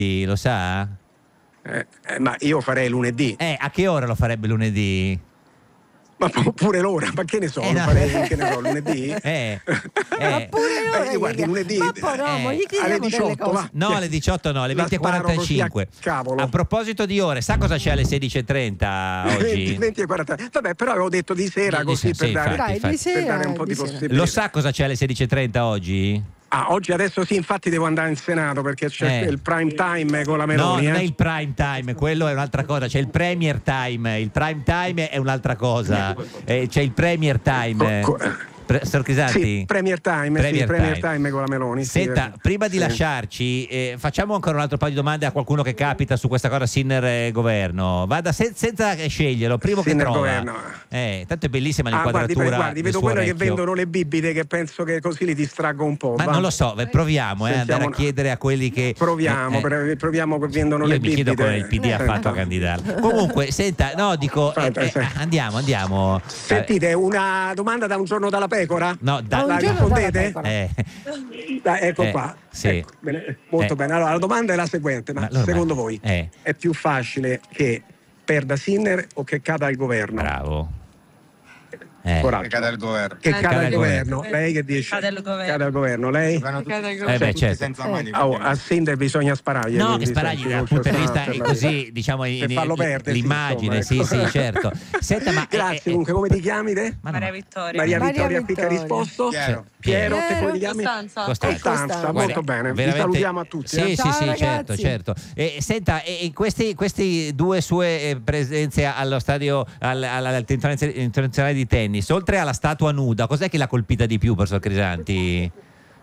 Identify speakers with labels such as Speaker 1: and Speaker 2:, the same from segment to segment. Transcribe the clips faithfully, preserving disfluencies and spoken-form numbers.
Speaker 1: lo sa?
Speaker 2: Eh, eh, ma io farei lunedì.
Speaker 1: Eh, a che ora lo farebbe lunedì?
Speaker 2: Ma pure l'ora, ma che ne so,
Speaker 1: Eh,
Speaker 2: lo
Speaker 1: no.
Speaker 2: farei, che ne so, lunedì?
Speaker 1: Eh,
Speaker 3: Ma
Speaker 1: eh.
Speaker 3: pure l'ora,
Speaker 2: Eh, guardi,
Speaker 3: gli-
Speaker 2: lunedì,
Speaker 3: ma poi no,
Speaker 1: eh,
Speaker 3: ma gli
Speaker 2: alle
Speaker 3: chiediamo delle
Speaker 2: diciotto,
Speaker 3: cose.
Speaker 2: va.
Speaker 1: No, alle diciotto no, alle
Speaker 2: La
Speaker 1: venti e
Speaker 2: sparo
Speaker 1: quarantacinque.
Speaker 2: così a cavolo.
Speaker 1: A proposito di ore, sa cosa c'è alle sedici e trenta oggi?
Speaker 2: venti e quaranta. Vabbè, però avevo detto di sera
Speaker 1: Di-
Speaker 2: così
Speaker 1: sì,
Speaker 2: per,
Speaker 1: sì,
Speaker 2: dare,
Speaker 1: infatti,
Speaker 3: Dai,
Speaker 1: infatti.
Speaker 3: di
Speaker 2: per
Speaker 3: sera,
Speaker 2: dare un po' di
Speaker 3: di sera.
Speaker 2: possibilità.
Speaker 1: Lo sa cosa c'è alle sedici e trenta oggi?
Speaker 2: Ah, oggi adesso sì, infatti devo andare in Senato perché c'è
Speaker 1: Eh.
Speaker 2: il prime time con la
Speaker 1: No,
Speaker 2: Meloni.
Speaker 1: non
Speaker 2: eh.
Speaker 1: è il prime time, quello è un'altra cosa, c'è il premier time, il prime time è un'altra cosa, eh, c'è il premier time.
Speaker 2: Co- co-
Speaker 1: Pre- Signor Crisanti?
Speaker 2: Sì, Premier Time,
Speaker 1: Premier
Speaker 2: sì, Premier
Speaker 1: Time.
Speaker 2: Time con la Meloni. sì,
Speaker 1: Senta,
Speaker 2: eh.
Speaker 1: prima di
Speaker 2: Sì.
Speaker 1: lasciarci, eh, facciamo ancora un altro paio di domande a qualcuno che capita su questa cosa Sinner-Governo. Vada se- senza sceglierlo, primo che trova.
Speaker 2: Sinner-Governo.
Speaker 1: Eh, tanto è bellissima
Speaker 2: Ah, guardi,
Speaker 1: l'inquadratura.
Speaker 2: guardi,
Speaker 1: del
Speaker 2: vedo
Speaker 1: suo
Speaker 2: quello che
Speaker 1: orecchio.
Speaker 2: vendono le bibite che penso che così li distraggo un po'.
Speaker 1: Ma
Speaker 2: va?
Speaker 1: non lo so, beh, proviamo eh, andare a
Speaker 2: Sentiamo-
Speaker 1: chiedere a quelli che.
Speaker 2: Proviamo,
Speaker 1: eh, eh.
Speaker 2: per- proviamo che vendono
Speaker 1: Io
Speaker 2: le
Speaker 1: mi
Speaker 2: bibite.
Speaker 1: chiedo come il P D ha
Speaker 2: Eh,
Speaker 1: fatto a candidarlo. Comunque, senta, no, dico, eh,
Speaker 2: Aspetta,
Speaker 1: eh,
Speaker 2: aspetta.
Speaker 1: andiamo, andiamo.
Speaker 2: Sentite, una domanda da un giorno dalla pecora?
Speaker 1: No, da,
Speaker 3: Un
Speaker 2: La
Speaker 3: giorno
Speaker 2: rispondete?
Speaker 3: dalla pecora.
Speaker 1: eh,
Speaker 2: Dai, ecco
Speaker 1: Eh,
Speaker 2: qua.
Speaker 1: sì.
Speaker 2: Ecco, bene, molto
Speaker 1: Eh.
Speaker 2: bene. Allora, la domanda è la seguente: ma,
Speaker 1: Ma allora,
Speaker 2: secondo
Speaker 1: ma-
Speaker 2: voi
Speaker 1: eh.
Speaker 2: è più facile che perda Sinner o che cada il governo?
Speaker 1: bravo. Eh.
Speaker 2: Coraggio.
Speaker 4: Che cada il governo.
Speaker 2: Che
Speaker 3: Eh,
Speaker 2: cada,
Speaker 1: cada
Speaker 2: il
Speaker 1: il
Speaker 2: governo.
Speaker 5: governo.
Speaker 2: Lei che dice?
Speaker 5: Cada il governo.
Speaker 2: Cada il governo. Lei?
Speaker 4: Vanno tutti,
Speaker 5: Cada il
Speaker 1: Eh
Speaker 5: governo.
Speaker 1: beh,
Speaker 4: tutti
Speaker 1: certo.
Speaker 4: senza mani.
Speaker 2: Oh, a Sinner bisogna sparargli.
Speaker 1: No,
Speaker 2: quindi,
Speaker 1: che sparagli
Speaker 2: senti,
Speaker 1: dal
Speaker 2: non
Speaker 1: punto
Speaker 2: c'è
Speaker 1: di vista
Speaker 2: altro,
Speaker 1: è
Speaker 2: no.
Speaker 1: così, diciamo, in-
Speaker 2: Per farlo perdere, sì,
Speaker 1: l'immagine,
Speaker 2: insomma,
Speaker 1: sì,
Speaker 2: ecco.
Speaker 1: sì, certo. Senta, ma
Speaker 2: Grazie,
Speaker 1: eh, eh,
Speaker 2: comunque, come ti chiami te?
Speaker 1: ma no,
Speaker 5: Maria
Speaker 1: ma-
Speaker 5: Vittoria.
Speaker 2: Maria
Speaker 3: Maria
Speaker 2: Vittoria, qui che ha
Speaker 3: Vittoria.
Speaker 2: risposto?
Speaker 4: Piero.
Speaker 2: Piero, te
Speaker 3: Piero.
Speaker 2: come ti chiami?
Speaker 5: Costanza.
Speaker 1: Costanza.
Speaker 2: Costanza,
Speaker 3: Costanza.
Speaker 2: molto bene. Vi
Speaker 1: veramente-
Speaker 2: salutiamo a tutti.
Speaker 1: Sì,
Speaker 2: eh.
Speaker 1: sì,
Speaker 3: Ciao,
Speaker 1: sì, certo,
Speaker 3: ragazzi.
Speaker 1: certo. E, senta, e, e questi, questi due sue eh, presenze allo stadio al- al- all'Internazionale internazionale di tennis, oltre alla statua nuda, cos'è che l'ha colpita di più, professor Crisanti?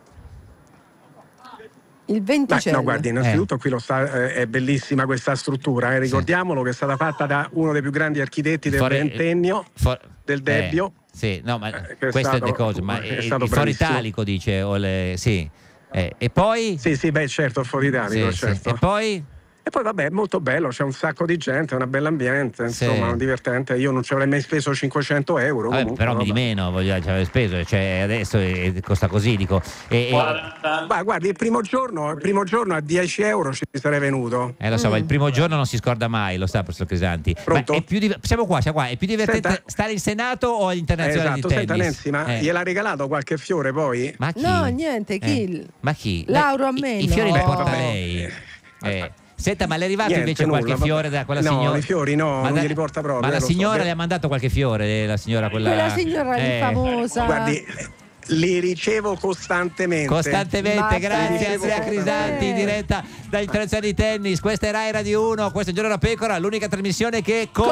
Speaker 3: Il
Speaker 2: Beh,
Speaker 3: venticello.
Speaker 2: no, guardi, innanzitutto qui lo sta, eh, è bellissima questa struttura, eh, ricordiamolo che è stata fatta da uno dei più grandi architetti del
Speaker 1: Fuori-
Speaker 2: ventennio,
Speaker 1: For-
Speaker 2: del Debbio.
Speaker 1: eh, sì, no, ma
Speaker 2: Eh, che è
Speaker 1: questo è
Speaker 2: stato-
Speaker 1: le cose, ma
Speaker 2: è
Speaker 1: eh,
Speaker 2: stato
Speaker 1: il fuori
Speaker 2: bravissimo.
Speaker 1: italico dice, o le, sì. Eh, e poi?
Speaker 2: Sì, sì, beh, certo, fuori italico,
Speaker 1: Sì, sì.
Speaker 2: certo.
Speaker 1: E poi?
Speaker 2: E poi vabbè, è molto bello, c'è un sacco di gente, è un bell'ambiente,
Speaker 1: Sì.
Speaker 2: insomma, divertente. Io non ci avrei mai speso cinquecento euro.
Speaker 1: Vabbè,
Speaker 2: comunque,
Speaker 1: però di
Speaker 2: vabbè.
Speaker 1: meno voglio, ci avevo speso, cioè adesso eh, costa così, dico. E, e-
Speaker 2: Ma guardi, il primo giorno, il primo giorno a dieci euro ci sarei venuto.
Speaker 1: Eh, lo so, ma il primo giorno non si scorda mai, lo sa, professor Crisanti.
Speaker 2: Pronto?
Speaker 1: Ma è più div- siamo qua, siamo qua. È più divertente
Speaker 2: Senta.
Speaker 1: stare in Senato o
Speaker 2: Eh,
Speaker 1: all'internazionale
Speaker 2: esatto,
Speaker 1: di
Speaker 2: senta
Speaker 1: tennis?
Speaker 2: Nancy, ma
Speaker 1: Eh.
Speaker 2: gliel'ha regalato qualche fiore poi?
Speaker 1: Ma chi?
Speaker 3: No, niente, chi?
Speaker 1: Eh. Ma chi?
Speaker 3: Lauro a
Speaker 1: I-
Speaker 3: me
Speaker 1: I, fiori
Speaker 3: no.
Speaker 1: li porta
Speaker 2: Vabbè.
Speaker 1: lei. Eh. Senta, ma le è arrivato
Speaker 2: Niente,
Speaker 1: invece qualche
Speaker 2: nulla,
Speaker 1: fiore
Speaker 2: vabbè.
Speaker 1: da quella
Speaker 2: No,
Speaker 1: signora?
Speaker 2: i fiori no,
Speaker 1: Ma
Speaker 2: non
Speaker 1: da-
Speaker 2: glieli porta proprio,
Speaker 1: Ma la
Speaker 2: eh, lo so.
Speaker 1: signora
Speaker 2: Beh.
Speaker 1: le ha mandato qualche fiore, la signora quella.
Speaker 3: Quella signora lì
Speaker 1: Eh.
Speaker 3: famosa.
Speaker 2: Guardi, li ricevo costantemente.
Speaker 1: Costantemente,
Speaker 3: Ma
Speaker 1: grazie
Speaker 3: pensa
Speaker 1: Andrea
Speaker 3: te.
Speaker 1: Crisanti in diretta dall'Internazionale di tennis. Questa è Rai Radio uno, questo è Giorno da Pecora, l'unica trasmissione che